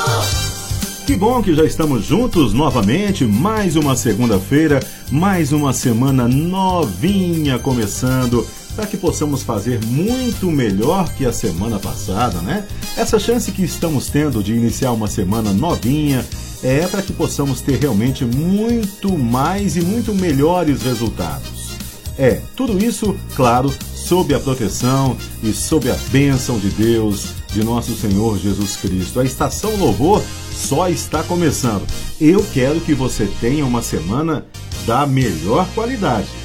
Que bom que já estamos juntos novamente, mais uma segunda-feira, mais uma semana novinha começando, para que possamos fazer muito melhor que a semana passada, né? Essa chance que estamos tendo de iniciar uma semana novinha é para que possamos ter realmente muito mais e muito melhores resultados. Tudo isso, claro, sob a proteção e sob a bênção de Deus, de nosso Senhor Jesus Cristo. A Estação Louvor só está começando. Eu quero que você tenha uma semana da melhor qualidade.